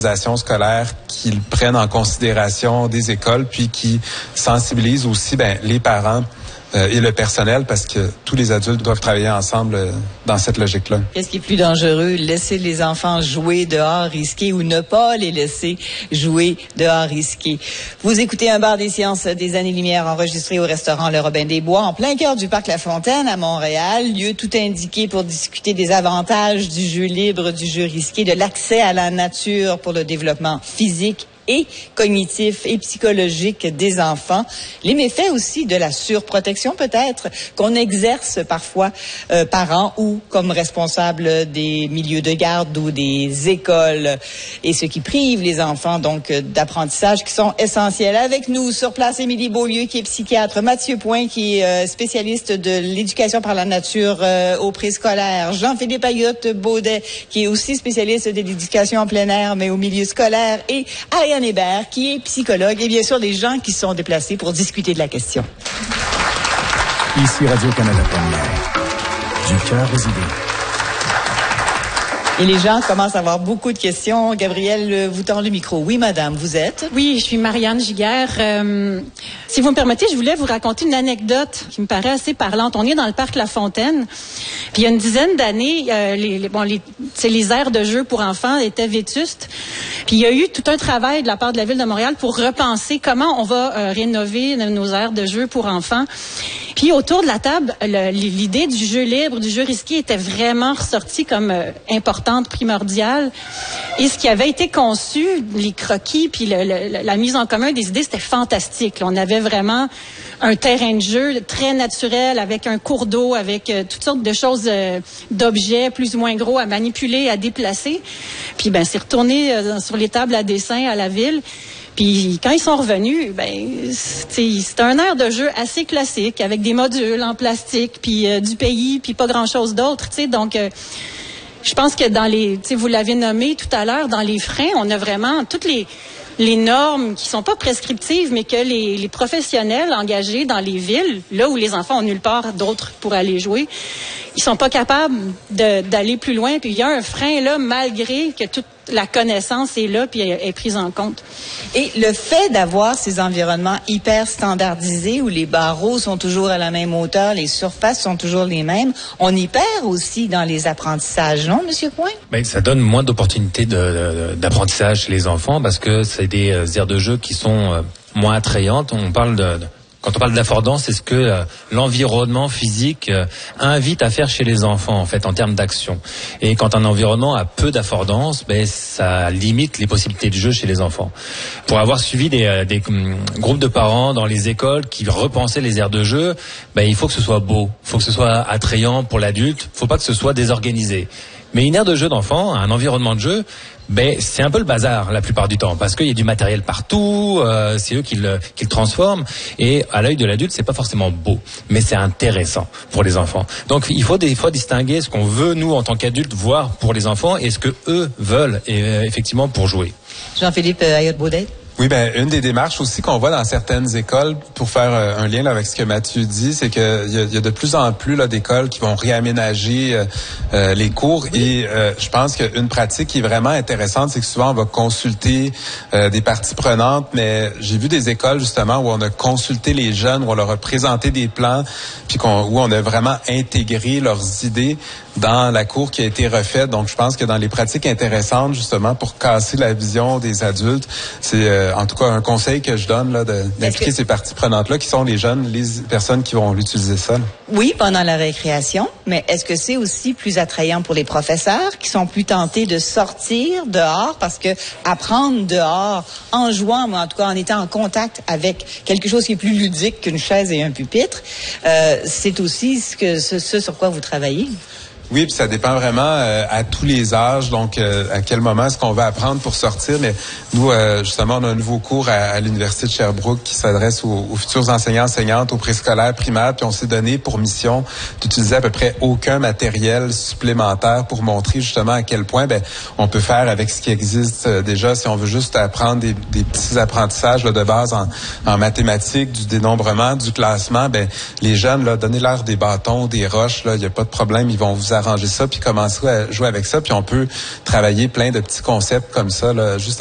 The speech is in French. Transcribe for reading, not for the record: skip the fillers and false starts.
scolaire qu'ils prennent en considération des écoles, puis qui sensibilisent aussi les parents et le personnel, parce que tous les adultes doivent travailler ensemble dans cette logique-là. Qu'est-ce qui est plus dangereux, laisser les enfants jouer dehors risqué ou ne pas les laisser jouer dehors risqué? Vous écoutez Un bar des sciences des années-lumière enregistré au restaurant Le Robin des Bois, en plein cœur du parc La Fontaine à Montréal, lieu tout indiqué pour discuter des avantages du jeu libre, du jeu risqué, de l'accès à la nature pour le développement physique et cognitif et psychologique des enfants. Les méfaits aussi de la surprotection peut-être qu'on exerce parfois parents ou comme responsables des milieux de garde ou des écoles, et ce qui prive les enfants donc d'apprentissage qui sont essentiels. Avec nous sur place, Émilie Beaulieu qui est psychiatre, Mathieu Point qui est spécialiste de l'éducation par la nature au préscolaire, Jean-Philippe Ayotte-Baudet qui est aussi spécialiste de l'éducation en plein air mais au milieu scolaire, et Ariane Hébert, qui est psychologue, et bien sûr des gens qui sont déplacés pour discuter de la question. Ici Radio-Canada Première. Du cœur aux idées. Et les gens commencent à avoir beaucoup de questions. Gabrielle vous tend le micro. Oui, madame, vous êtes? Oui, je suis Marianne Giguère. Si vous me permettez, je voulais vous raconter une anecdote qui me paraît assez parlante. On est dans le parc La Fontaine. Puis il y a une dizaine d'années, les aires de jeu pour enfants étaient vétustes. Puis il y a eu tout un travail de la part de la Ville de Montréal pour repenser comment on va rénover nos aires de jeu pour enfants. Puis autour de la table, l'idée du jeu libre, du jeu risqué était vraiment ressortie comme importante, primordiale. Et ce qui avait été conçu, les croquis, puis la mise en commun des idées, c'était fantastique. Là, on avait vraiment un terrain de jeu très naturel, avec un cours d'eau, avec toutes sortes de choses, d'objets plus ou moins gros à manipuler, à déplacer. Puis c'est retourné sur les tables à dessin à la ville. Puis quand ils sont revenus, c'était un air de jeu assez classique, avec des modules en plastique, puis du pays, puis pas grand-chose d'autre. Donc, je pense que dans vous l'avez nommé tout à l'heure, dans les freins, on a vraiment toutes les normes qui sont pas prescriptives, mais que les professionnels engagés dans les villes, là où les enfants ont nulle part d'autre pour aller jouer, ils sont pas capables d'aller plus loin. Puis il y a un frein là, malgré que toute la connaissance est là puis est prise en compte. Et le fait d'avoir ces environnements hyper standardisés où les barreaux sont toujours à la même hauteur, les surfaces sont toujours les mêmes, on y perd aussi dans les apprentissages, non, Monsieur Point? Ça donne moins d'opportunités d'apprentissage chez les enfants parce que c'est des aires de jeu qui sont moins attrayantes. Quand on parle d'affordance, c'est ce que l'environnement physique invite à faire chez les enfants, en fait, en termes d'action. Et quand un environnement a peu d'affordance, ça limite les possibilités de jeu chez les enfants. Pour avoir suivi des groupes de parents dans les écoles qui repensaient les aires de jeu, il faut que ce soit beau, il faut que ce soit attrayant pour l'adulte, il faut pas que ce soit désorganisé. Mais une aire de jeu d'enfant, un environnement de jeu, c'est un peu le bazar la plupart du temps parce qu'il y a du matériel partout, c'est eux qui le transforment, et à l'œil de l'adulte c'est pas forcément beau, mais c'est intéressant pour les enfants. Donc il faut des fois distinguer ce qu'on veut nous en tant qu'adultes voir pour les enfants et ce que eux veulent effectivement pour jouer. Jean-Philippe Ayotte-Baudet. Oui, une des démarches aussi qu'on voit dans certaines écoles, pour faire un lien avec ce que Mathieu dit, c'est qu'il y a de plus en plus d'écoles qui vont réaménager les cours. Et je pense qu'une pratique qui est vraiment intéressante, c'est que souvent on va consulter des parties prenantes, mais j'ai vu des écoles justement où on a consulté les jeunes, où on leur a présenté des plans, puis où on a vraiment intégré leurs idées dans la cour qui a été refaite. Donc, je pense que dans les pratiques intéressantes, justement, pour casser la vision des adultes, c'est en tout cas un conseil que je donne là, d'impliquer ces parties prenantes-là, qui sont les jeunes, les personnes qui vont l'utiliser ça. Oui, pendant la récréation, mais est-ce que c'est aussi plus attrayant pour les professeurs qui sont plus tentés de sortir dehors, parce que apprendre dehors en jouant, mais en tout cas en étant en contact avec quelque chose qui est plus ludique qu'une chaise et un pupitre, c'est aussi ce sur quoi vous travaillez? Oui, puis ça dépend vraiment à tous les âges, donc à quel moment est-ce qu'on va apprendre pour sortir. Mais nous, justement, on a un nouveau cours à l'Université de Sherbrooke qui s'adresse aux futurs enseignants-enseignantes, aux préscolaires, primaires, puis on s'est donné pour mission d'utiliser à peu près aucun matériel supplémentaire pour montrer justement à quel point on peut faire avec ce qui existe déjà. Si on veut juste apprendre des petits apprentissages là, de base en mathématiques, du dénombrement, du classement, les jeunes, là, donnez-leur des bâtons, des roches, là, il n'y a pas de problème, ils vont vous arranger ça, puis commencer à jouer avec ça, puis on peut travailler plein de petits concepts comme ça, là, juste